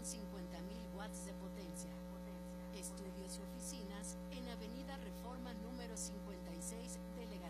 50.000 watts de potencia. Estudios y oficinas en Avenida Reforma número 50.